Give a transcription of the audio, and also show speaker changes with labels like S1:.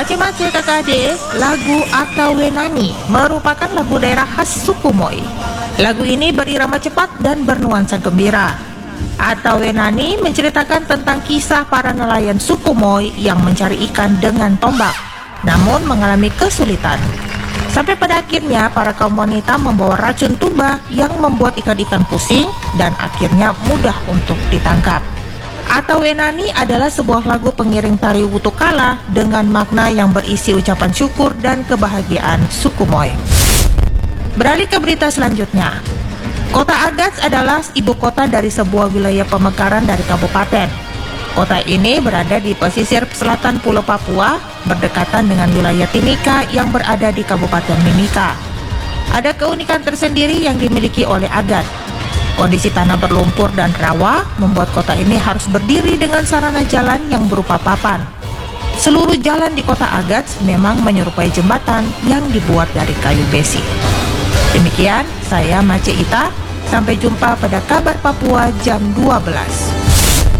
S1: Mace-mace kakak adik, lagu Atawenani merupakan lagu daerah khas suku Moi. Lagu ini berirama cepat dan bernuansa gembira. Atawenani menceritakan tentang kisah para nelayan suku Moi yang mencari ikan dengan tombak, namun mengalami kesulitan. Sampai pada akhirnya para kaum wanita membawa racun tuba yang membuat ikan-ikan pusing dan akhirnya mudah untuk ditangkap. Atawenani adalah sebuah lagu pengiring tari Wutukala dengan makna yang berisi ucapan syukur dan kebahagiaan suku Moi. Beralih ke berita selanjutnya. Kota Agats adalah ibu kota dari sebuah wilayah pemekaran dari kabupaten. Kota ini berada di pesisir selatan Pulau Papua, berdekatan dengan wilayah Timika yang berada di Kabupaten Mimika. Ada keunikan tersendiri yang dimiliki oleh Agats. Kondisi tanah berlumpur dan rawa membuat kota ini harus berdiri dengan sarana jalan yang berupa papan. Seluruh jalan di kota Agats memang menyerupai jembatan yang dibuat dari kayu besi. Demikian, saya Mace Ita. Sampai jumpa pada kabar Papua jam 12.